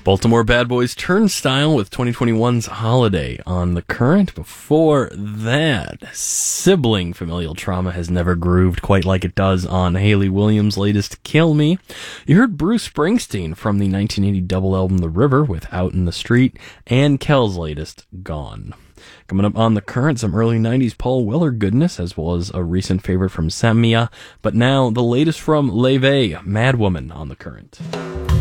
Baltimore Bad Boys Turnstile with 2021's Holiday on the current. Before that, Sibling Familial Trauma has never grooved quite like it does on Hayley Williams' latest Kill Me. You heard Bruce Springsteen from the 1980 double album The River with Out in the Street, and Kel's latest, Gone. Coming up on the current, some early 90s Paul Weller goodness, as well as a recent favorite from Samia. But now, the latest from Leve, Mad Woman on the current.